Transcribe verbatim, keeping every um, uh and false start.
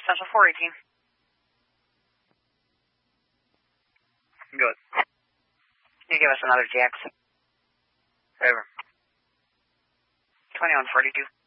Central four eighteen. Good. You give us another Jax. Favor. twenty-one forty-two.